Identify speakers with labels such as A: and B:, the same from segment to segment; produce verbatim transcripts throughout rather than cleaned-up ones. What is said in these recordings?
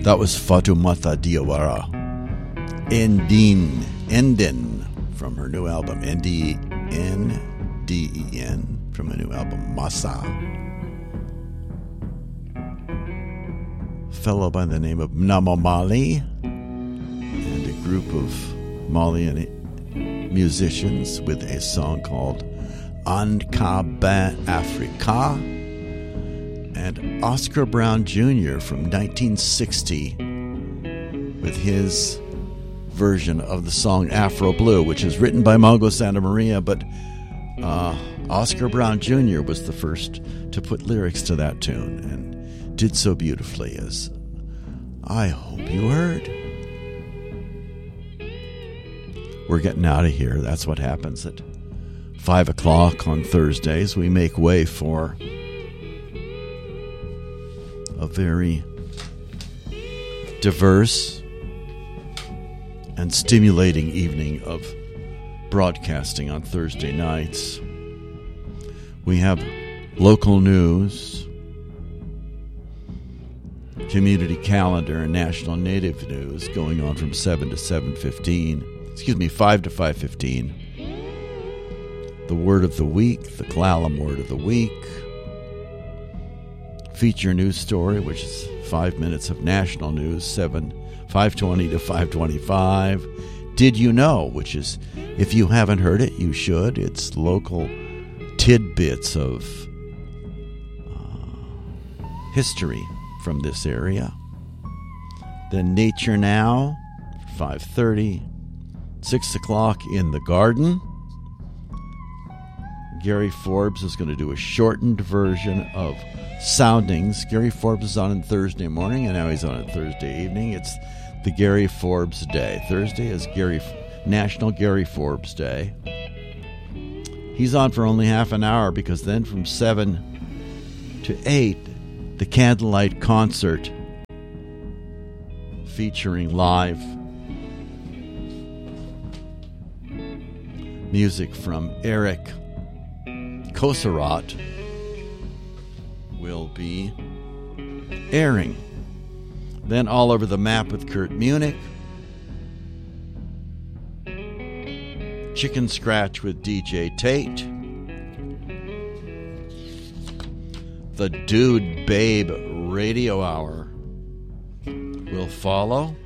A: That was Fatoumata Diawara. Endin, Endin, from her new album, N D N D E N, from a new album, Masa. A fellow by the name of Mnamo Mali and a group of Malian musicians with a song called Ankaba Afrika, and Oscar Brown Junior from nineteen sixty with his version of the song Afro Blue, which is written by Mongo Santa Maria, but uh, Oscar Brown Junior was the first to put lyrics to that tune and did so beautifully, as I hope you heard. We're getting out of here. That's what happens at five o'clock on Thursdays. We make way for a very diverse and stimulating evening of broadcasting on Thursday nights. We have local news, community calendar, and national native news going on from seven to seven fifteen. Excuse me, five to five fifteen. The word of the week, the Klallam word of the week. Feature news story, which is five minutes of national news, seven five twenty to five twenty-five. Did you know, which is, if you haven't heard it, you should. It's local tidbits of uh, history from this area. Then Nature Now, five thirty. six o'clock in the garden. Gary Forbes is going to do a shortened version of Soundings. Gary Forbes is on on Thursday morning, and now he's on on Thursday evening. It's the Gary Forbes Day. Thursday is Gary National Gary Forbes Day. He's on for only half an hour, because then from seven to eight, the Candlelight Concert featuring live music from Eric Kosarat will be airing. Then All Over the Map with Kurt Munich. Chicken Scratch with D J Tate. The Dude Babe Radio Hour will follow.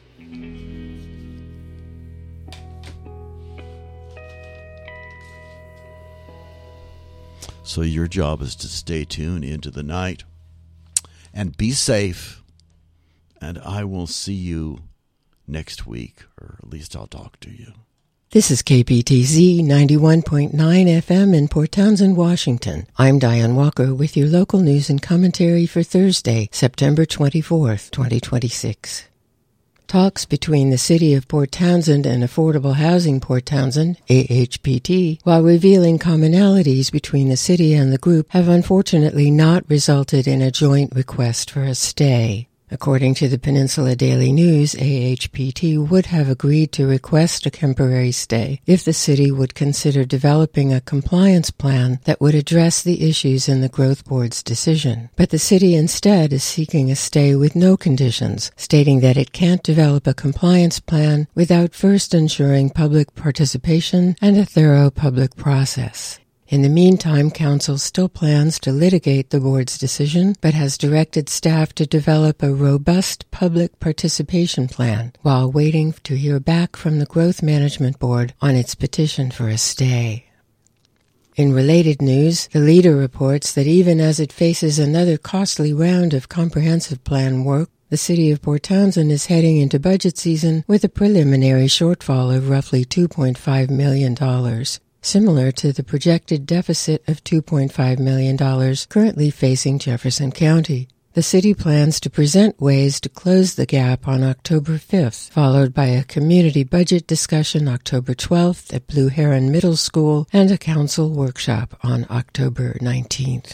A: So your job is to stay tuned into the night and be safe. And I will see you next week, or at least I'll talk to you.
B: This is K P T Z ninety-one point nine F M in Port Townsend, Washington. I'm Diane Walker with your local news and commentary for Thursday, September twenty-fourth, twenty twenty-six. Talks between the City of Port Townsend and Affordable Housing Port Townsend, A H P T, while revealing commonalities between the city and the group, have unfortunately not resulted in a joint request for a stay. According to the Peninsula Daily News, A H P T would have agreed to request a temporary stay if the city would consider developing a compliance plan that would address the issues in the Growth Board's decision. But the city instead is seeking a stay with no conditions, stating that it can't develop a compliance plan without first ensuring public participation and a thorough public process. In the meantime, Council still plans to litigate the board's decision, but has directed staff to develop a robust public participation plan while waiting to hear back from the Growth Management Board on its petition for a stay. In related news, the Leader reports that even as it faces another costly round of comprehensive plan work, the City of Port Townsend is heading into budget season with a preliminary shortfall of roughly two point five million dollars. Similar to the projected deficit of two point five million dollars currently facing Jefferson County. The city plans to present ways to close the gap on October fifth, followed by a community budget discussion October twelfth at Blue Heron Middle School and a council workshop on October nineteenth.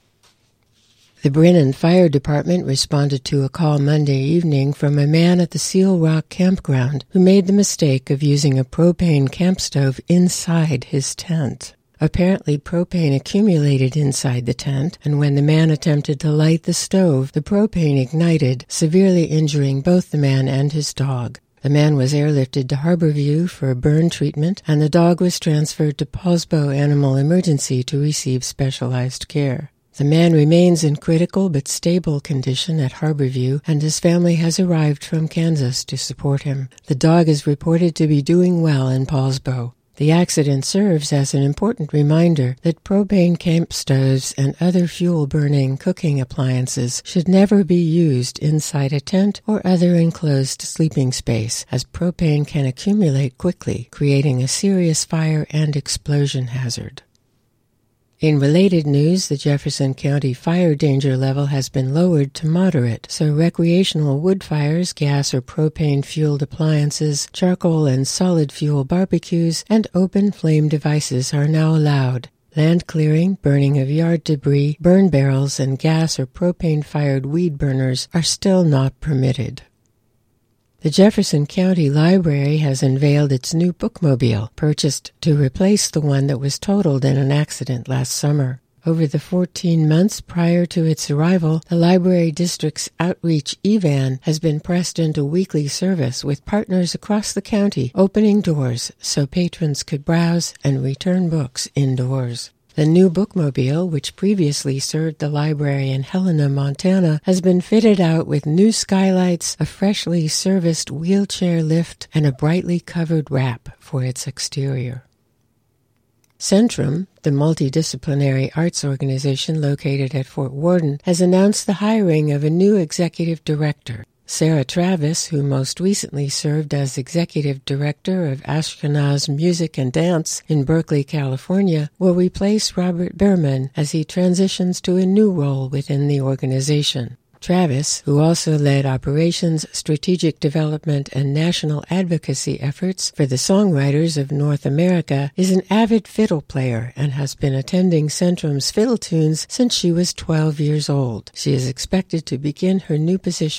B: The Brennan Fire Department responded to a call Monday evening from a man at the Seal Rock campground who made the mistake of using a propane camp stove inside his tent. Apparently, propane accumulated inside the tent, and when the man attempted to light the stove, the propane ignited, severely injuring both the man and his dog. The man was airlifted to Harborview for burn treatment, and the dog was transferred to Paulsbo Animal Emergency to receive specialized care. The man remains in critical but stable condition at Harborview, and his family has arrived from Kansas to support him. The dog is reported to be doing well in Paulsbo. The accident serves as an important reminder that propane camp stoves and other fuel-burning cooking appliances should never be used inside a tent or other enclosed sleeping space, as propane can accumulate quickly, creating a serious fire and explosion hazard. In related news, the Jefferson County fire danger level has been lowered to moderate, so recreational wood fires, gas or propane-fueled appliances, charcoal and solid fuel barbecues, and open flame devices are now allowed. Land clearing, burning of yard debris, burn barrels, and gas or propane-fired weed burners are still not permitted. The Jefferson County Library has unveiled its new bookmobile, purchased to replace the one that was totaled in an accident last summer. Over the fourteen months prior to its arrival, the Library District's Outreach E-Van has been pressed into weekly service with partners across the county, opening doors so patrons could browse and return books indoors. The new bookmobile, which previously served the library in Helena, Montana, has been fitted out with new skylights, a freshly serviced wheelchair lift, and a brightly covered wrap for its exterior. Centrum, the multidisciplinary arts organization located at Fort Worden, has announced the hiring of a new executive director. Sarah Travis, who most recently served as executive director of Ashkenaz Music and Dance in Berkeley, California, will replace Robert Behrman as he transitions to a new role within the organization. Travis, who also led operations, strategic development, and national advocacy efforts for the songwriters of North America, is an avid fiddle player and has been attending Centrum's fiddle tunes since she was twelve years old. She is expected to begin her new position